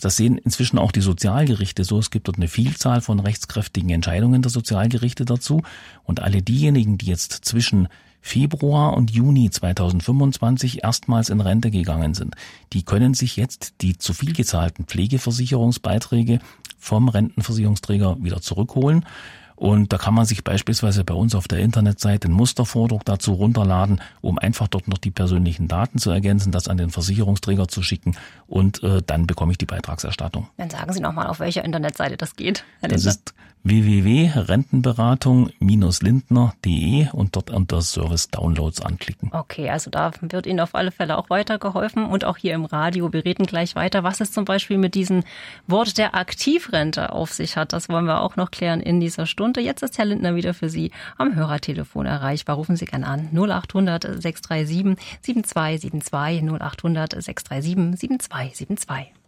Das sehen inzwischen auch die Sozialgerichte so. Es gibt dort eine Vielzahl von rechtskräftigen Entscheidungen der Sozialgerichte dazu. Und alle diejenigen, die jetzt zwischen Februar und Juni 2025 erstmals in Rente gegangen sind, die können sich jetzt die zu viel gezahlten Pflegeversicherungsbeiträge vom Rentenversicherungsträger wieder zurückholen. Und da kann man sich beispielsweise bei uns auf der Internetseite einen Mustervordruck dazu runterladen, um einfach dort noch die persönlichen Daten zu ergänzen, das an den Versicherungsträger zu schicken und dann bekomme ich die Beitragserstattung. Dann sagen Sie nochmal, auf welcher Internetseite das geht, Herr Das Lindner. ist www.rentenberatung-lindner.de und dort unter Service Downloads anklicken. Okay, also da wird Ihnen auf alle Fälle auch weitergeholfen und auch hier im Radio. Wir reden gleich weiter, was es zum Beispiel mit diesem Wort der Aktivrente auf sich hat. Das wollen wir auch noch klären in dieser Stunde. Jetzt ist Herr Lindner wieder für Sie am Hörertelefon erreichbar. Rufen Sie gerne an 0800 637 7272 0800 637 7272.